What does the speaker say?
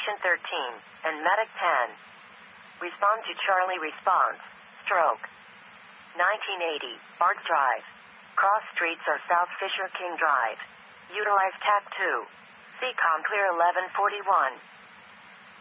Station 13, and Medic 10. Respond to Charlie response. Stroke. 1980, Arts Drive. Cross streets are South Fisher King Drive. Utilize TAC 2. CCOM clear 1141.